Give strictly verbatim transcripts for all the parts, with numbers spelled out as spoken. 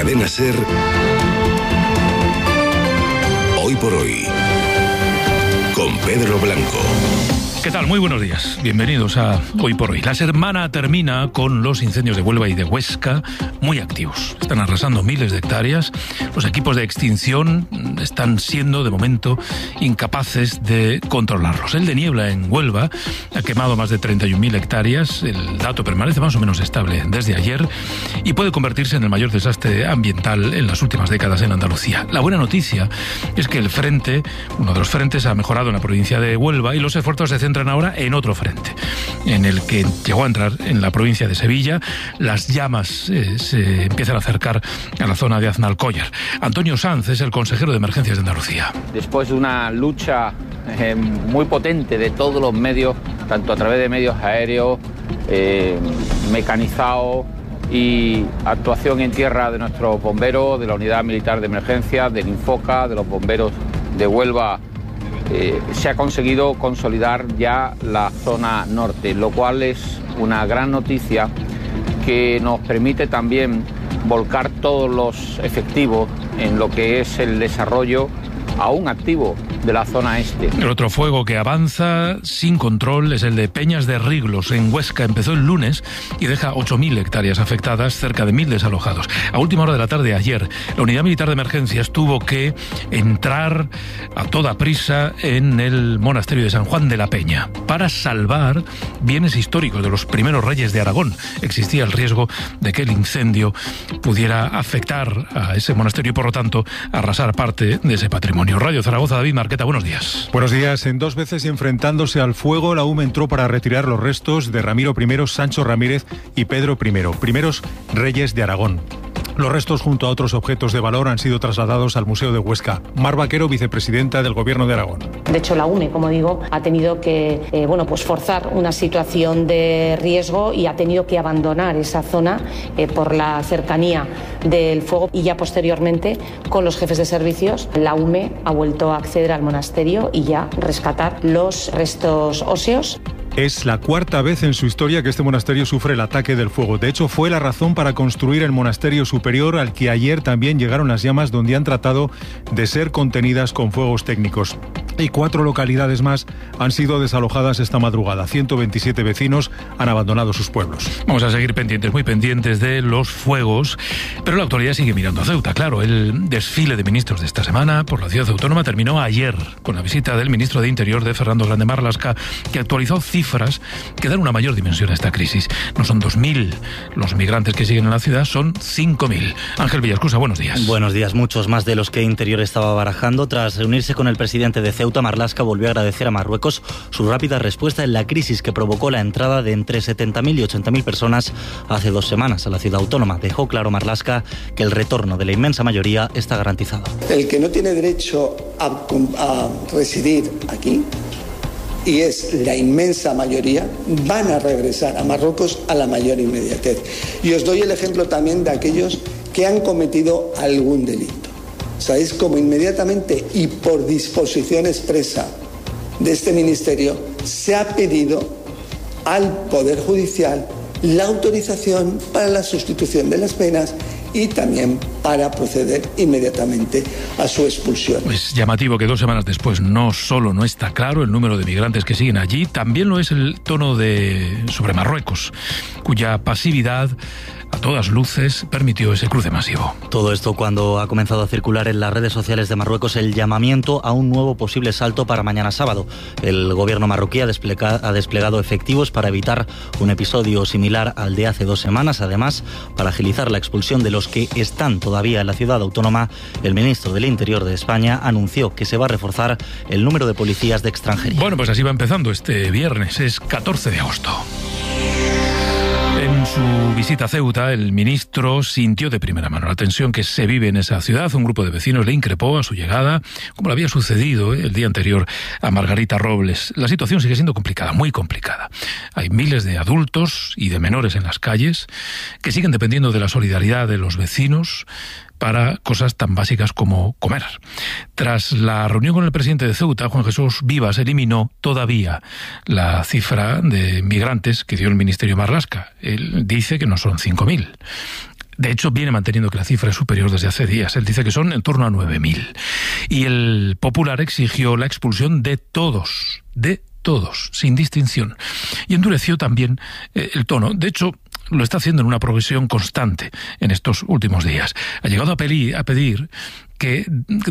Cadena SER, Hoy por Hoy, con Pedro Blanco. ¿Qué tal? Muy buenos días. Bienvenidos a Hoy por Hoy. La semana termina con los incendios de Huelva y de Huesca muy activos. Están arrasando miles de hectáreas. Los equipos de extinción están siendo, de momento, incapaces de controlarlos. El de niebla en Huelva ha quemado más de treinta y un mil hectáreas. El dato permanece más o menos estable desde ayer y puede convertirse en el mayor desastre ambiental en las últimas décadas en Andalucía. La buena noticia es que el frente, uno de los frentes, ha mejorado en la provincia de Huelva y los esfuerzos se centran entran ahora en otro frente, en el que llegó a entrar en la provincia de Sevilla. Las llamas eh, se empiezan a acercar a la zona de Aznalcóllar. Antonio Sanz es el consejero de Emergencias de Andalucía. Después de una lucha eh, muy potente de todos los medios, tanto a través de medios aéreos, eh, mecanizados y actuación en tierra de nuestros bomberos, de la Unidad Militar de Emergencias, del Infoca, de los bomberos de Huelva, Eh, se ha conseguido consolidar ya la zona norte, lo cual es una gran noticia que nos permite también volcar todos los efectivos en lo que es el desarrollo aún activo de la zona este. El otro fuego que avanza sin control es el de Peñas de Riglos, en Huesca. Empezó el lunes y deja ocho mil hectáreas afectadas, cerca de mil desalojados. A última hora de la tarde ayer, la Unidad Militar de Emergencias tuvo que entrar a toda prisa en el monasterio de San Juan de la Peña para salvar bienes históricos de los primeros reyes de Aragón. Existía el riesgo de que el incendio pudiera afectar a ese monasterio y, por lo tanto, arrasar parte de ese patrimonio. Radio Zaragoza, David Marqueta, buenos días. Buenos días. En dos veces enfrentándose al fuego, la U M entró para retirar los restos de Ramiro primero, Sancho Ramírez y Pedro primero, primeros reyes de Aragón. Los restos, junto a otros objetos de valor, han sido trasladados al Museo de Huesca. Mar Vaquero, vicepresidenta del Gobierno de Aragón. De hecho, la U M E, como digo, ha tenido que eh, bueno, pues forzar una situación de riesgo y ha tenido que abandonar esa zona eh, por la cercanía del fuego, y ya posteriormente, con los jefes de servicios, la U M E ha vuelto a acceder al monasterio y ya rescatar los restos óseos. Es la cuarta vez en su historia que este monasterio sufre el ataque del fuego. De hecho, fue la razón para construir el monasterio superior, al que ayer también llegaron las llamas, donde han tratado de ser contenidas con fuegos técnicos. Y cuatro localidades más han sido desalojadas esta madrugada. ciento veintisiete vecinos han abandonado sus pueblos. Vamos a seguir pendientes, muy pendientes de los fuegos, pero la autoridad sigue mirando a Ceuta. Claro, el desfile de ministros de esta semana por la ciudad autónoma terminó ayer con la visita del ministro de Interior, de Fernando Grande Marlaska, que actualizó cifras que dan una mayor dimensión a esta crisis. No son dos mil los migrantes que siguen en la ciudad, son cinco mil. Ángel Villascusa, buenos días. Buenos días. Muchos más de los que Interior estaba barajando. Tras reunirse con el presidente de Ceuta, Marlaska volvió a agradecer a Marruecos su rápida respuesta en la crisis que provocó la entrada de entre setenta mil y ochenta mil personas hace dos semanas a la ciudad autónoma. Dejó claro Marlaska que el retorno de la inmensa mayoría está garantizado. El que no tiene derecho a, a residir aquí, y es la inmensa mayoría, van a regresar a Marruecos a la mayor inmediatez. Y os doy el ejemplo también de aquellos que han cometido algún delito. ¿Sabéis cómo inmediatamente y por disposición expresa de este ministerio se ha pedido al Poder Judicial la autorización para la sustitución de las penas y también para proceder inmediatamente a su expulsión? Es llamativo que dos semanas después no solo no está claro el número de migrantes que siguen allí, también lo es el tono de sobre Marruecos, cuya pasividad a todas luces permitió ese cruce masivo. Todo esto cuando ha comenzado a circular en las redes sociales de Marruecos el llamamiento a un nuevo posible salto para mañana sábado. El gobierno marroquí ha desplegado, ha desplegado efectivos para evitar un episodio similar al de hace dos semanas. Además, para agilizar la expulsión de los que están todavía en la ciudad autónoma, el ministro del Interior de España anunció que se va a reforzar el número de policías de extranjería. Bueno, pues así va empezando este viernes, es catorce de agosto. En su visita a Ceuta, el ministro sintió de primera mano la tensión que se vive en esa ciudad. Un grupo de vecinos le increpó a su llegada, como le había sucedido el día anterior a Margarita Robles. La situación sigue siendo complicada, muy complicada. Hay miles de adultos y de menores en las calles que siguen dependiendo de la solidaridad de los vecinos para cosas tan básicas como comer. Tras la reunión con el presidente de Ceuta, Juan Jesús Vivas eliminó todavía la cifra de migrantes que dio el Ministerio Marlaska. Él dice que no son cinco mil. De hecho, viene manteniendo que la cifra es superior desde hace días. Él dice que son en torno a nueve mil. Y el Popular exigió la expulsión de todos, de todos, sin distinción. Y endureció también eh, el tono. De hecho, lo está haciendo en una progresión constante en estos últimos días. Ha llegado a, peli, a pedir que,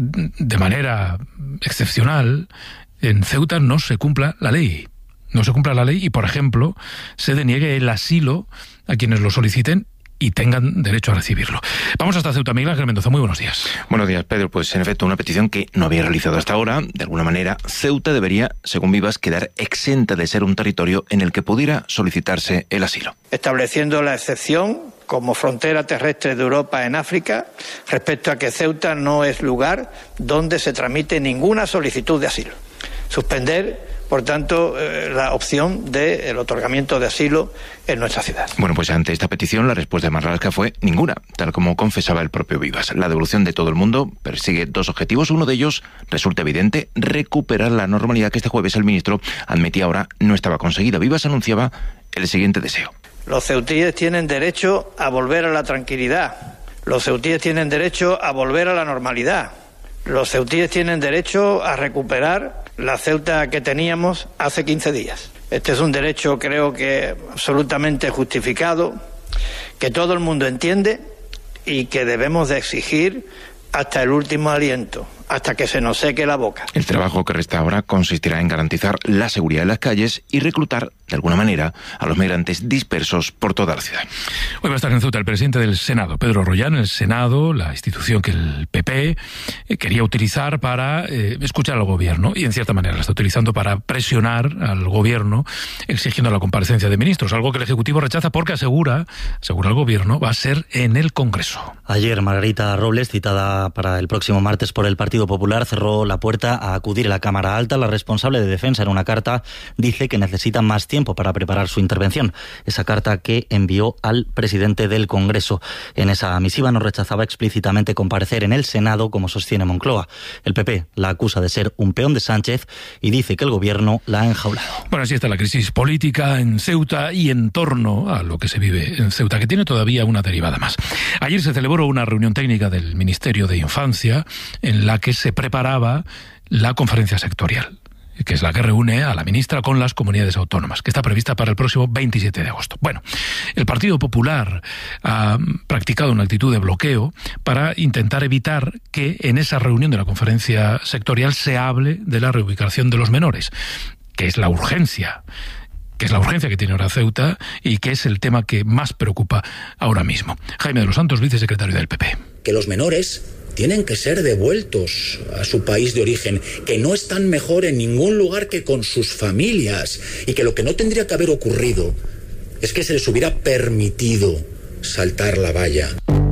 de manera excepcional, en Ceuta no se cumpla la ley. No se cumpla la ley y, por ejemplo, se deniegue el asilo a quienes lo soliciten y tengan derecho a recibirlo. Vamos hasta Ceuta. Miguel Ángel Mendoza, muy buenos días. Buenos días, Pedro. Pues en efecto, una petición que no había realizado hasta ahora. De alguna manera, Ceuta debería, según Vivas, quedar exenta de ser un territorio en el que pudiera solicitarse el asilo. Estableciendo la excepción como frontera terrestre de Europa en África, respecto a que Ceuta no es lugar donde se tramite ninguna solicitud de asilo. Suspender, por tanto, eh, la opción del otorgamiento de asilo en nuestra ciudad. Bueno, pues ante esta petición la respuesta de Marlaska fue ninguna, tal como confesaba el propio Vivas. La devolución de todo el mundo persigue dos objetivos. Uno de ellos, resulta evidente, recuperar la normalidad que este jueves el ministro admitía ahora no estaba conseguida. Vivas anunciaba el siguiente deseo. Los ceutíes tienen derecho a volver a la tranquilidad. Los ceutíes tienen derecho a volver a la normalidad. Los ceutíes tienen derecho a recuperar la Ceuta que teníamos hace quince días. Este es un derecho, creo que absolutamente justificado, que todo el mundo entiende y que debemos de exigir hasta el último aliento, hasta que se nos seque la boca. El trabajo que resta ahora consistirá en garantizar la seguridad en las calles y reclutar, de alguna manera, a los migrantes dispersos por toda la ciudad. Hoy va a estar en Ceuta el presidente del Senado, Pedro Rollán. El Senado, la institución que el P P eh, quería utilizar para eh, escuchar al gobierno, y en cierta manera la está utilizando para presionar al gobierno, exigiendo la comparecencia de ministros, algo que el Ejecutivo rechaza porque asegura, asegura el gobierno, va a ser en el Congreso. Ayer Margarita Robles, citada para el próximo martes por el Partido Popular, cerró la puerta a acudir a la Cámara Alta. La responsable de Defensa, en una carta, dice que necesita más tiempo para preparar su intervención. Esa carta que envió al presidente del Congreso. En esa misiva no rechazaba explícitamente comparecer en el Senado, como sostiene Moncloa. El P P la acusa de ser un peón de Sánchez y dice que el gobierno la ha enjaulado. Bueno, así está la crisis política en Ceuta y en torno a lo que se vive en Ceuta, que tiene todavía una derivada más. Ayer se celebró una reunión técnica del Ministerio de Infancia en la que se preparaba la conferencia sectorial, que es la que reúne a la ministra con las comunidades autónomas, que está prevista para el próximo veintisiete de agosto. Bueno, el Partido Popular ha practicado una actitud de bloqueo para intentar evitar que en esa reunión de la conferencia sectorial se hable de la reubicación de los menores, que es la urgencia que es la urgencia que tiene ahora Ceuta y que es el tema que más preocupa ahora mismo. Jaime de los Santos, vicesecretario del P P. Que los menores tienen que ser devueltos a su país de origen, que no están mejor en ningún lugar que con sus familias, y que lo que no tendría que haber ocurrido es que se les hubiera permitido saltar la valla.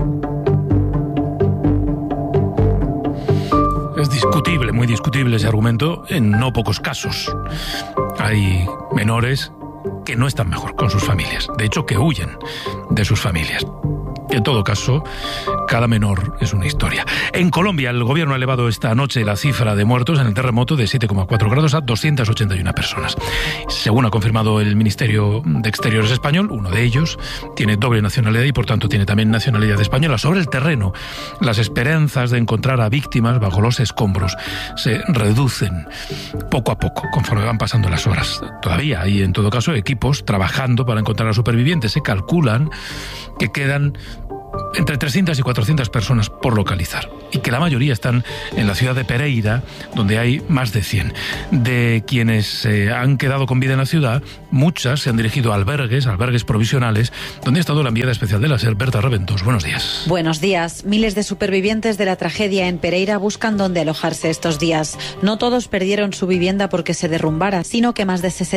Es discutible, muy discutible ese argumento en no pocos casos. Hay menores que no están mejor con sus familias, de hecho que huyen de sus familias. En todo caso, cada menor es una historia. En Colombia, el gobierno ha elevado esta noche la cifra de muertos en el terremoto de siete coma cuatro grados a doscientas ochenta y una personas. Según ha confirmado el Ministerio de Exteriores español, uno de ellos tiene doble nacionalidad y por tanto tiene también nacionalidad española. Sobre el terreno, las esperanzas de encontrar a víctimas bajo los escombros se reducen poco a poco conforme van pasando las horas. Todavía hay, en todo caso, equipos trabajando para encontrar a supervivientes. Se calculan que quedan entre trescientas y cuatrocientas personas por localizar, y que la mayoría están en la ciudad de Pereira, donde hay más de cien. De quienes se eh, han quedado con vida en la ciudad, muchas se han dirigido a albergues, albergues provisionales, donde ha estado la enviada especial de la SER, Berta Reventos. Buenos días. Buenos días. Miles de supervivientes de la tragedia en Pereira buscan dónde alojarse estos días. No todos perdieron su vivienda porque se derrumbara, sino que más de sesenta